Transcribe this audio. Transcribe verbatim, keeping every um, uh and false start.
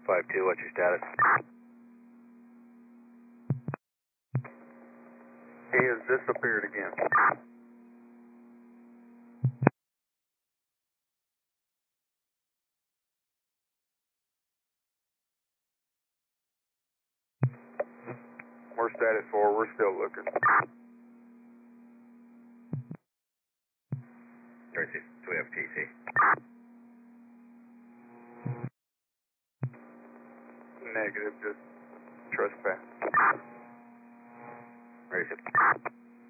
five two, what's your status? He has disappeared again. We're status four, we're still looking. Tracy, do we have T C? Negative, just trespass. Tracy.